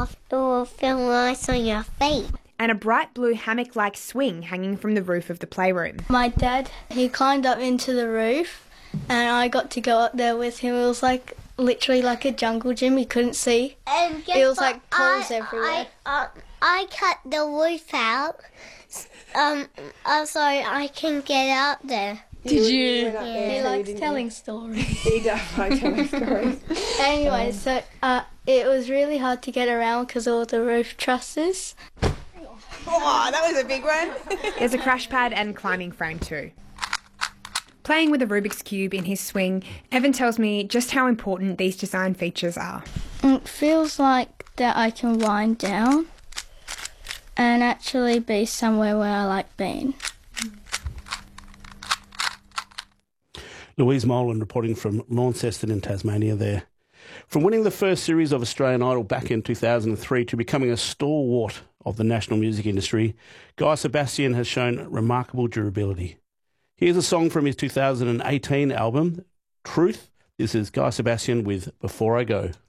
off. It will feel nice on your feet. And a bright blue hammock-like swing hanging from the roof of the playroom. My dad, he climbed up into the roof and I got to go up there with him. It was like literally like a jungle gym. You couldn't see. And it was like poles everywhere. I cut the roof out so I can get out there. Did you? He likes telling stories. He does like telling stories. Anyway, so it was really hard to get around because of all the roof trusses. Oh, that was a big one. There's a crash pad and climbing frame too. Playing with a Rubik's Cube in his swing, Evan tells me just how important these design features are. It feels like that I can wind down and actually be somewhere where I like being. Louise Molan reporting from Launceston in Tasmania there. From winning the first series of Australian Idol back in 2003 to becoming a stalwart of the national music industry, Guy Sebastian has shown remarkable durability. Here's a song from his 2018 album, Truth. This is Guy Sebastian with Before I Go.